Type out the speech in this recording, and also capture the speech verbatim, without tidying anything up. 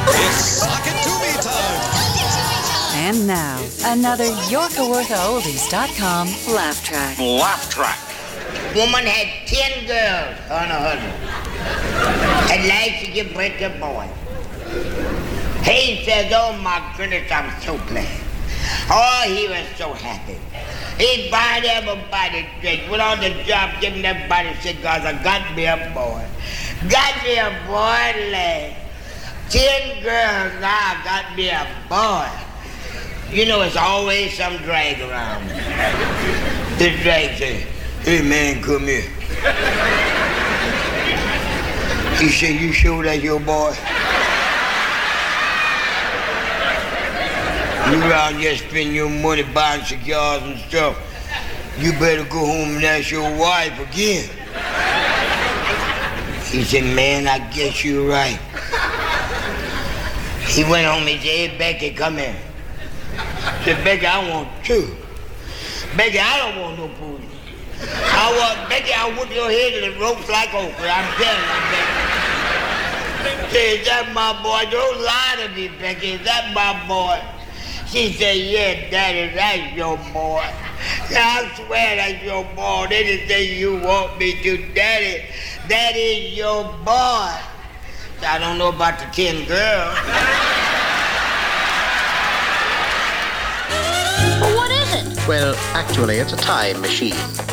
It's Sock It To Me time. And now, another Yorkawortha Oldies dot com laugh track. Laugh track. Woman had ten girls on her husband. At last she get break a boy. He says, oh my goodness, I'm so glad. Oh, he was so happy. He buying everybody drinks, went on the job giving everybody cigars. I got me a boy. Got me a boy, lad. Ten girls, now I got me a boy. You know, it's always some drag around. This drag says, hey man, come here. He said, you sure that's your boy? You around here spending your money buying cigars and stuff. You better go home and ask your wife again. He said, man, I guess you're right. He went home, he said, hey, Becky, come here. I said, Becky, I want two. Becky, I don't want no booty. I want, Becky, I want your head and it ropes like okra. I'm telling you, Becky. Say, is that my boy? Don't lie to me, Becky. Is that my boy? She said, yeah, Daddy, that's your boy. I swear that's your boy. Anything you want me to, Daddy, that is your boy. I don't know about the ten girls. What is it? Well, actually, it's a time machine.